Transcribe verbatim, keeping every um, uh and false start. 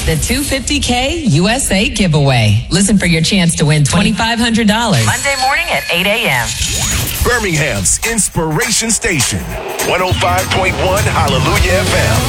The two hundred fifty K U S A giveaway. Listen for your chance to win twenty-five hundred dollars. Monday morning at eight a.m. Birmingham's Inspiration Station, one oh five point one Hallelujah F M.